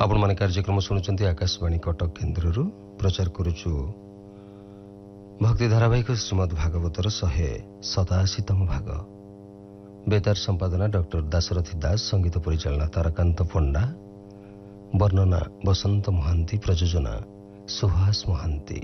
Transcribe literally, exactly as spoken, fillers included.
आपण माने कार्यक्रम शुणुचंती आकाशवाणी कटक केन्द्ररू प्रचार करुचु भक्ति धारावाहिक श्रीमद् भागवतर शहे सताशीतम भाग। बेतार संपादना डॉक्टर दाशरथी दास, संगीत परिचालना ताराकांत पंडा, वर्णना बसंत महांती, प्रयोजना सुहास महांती।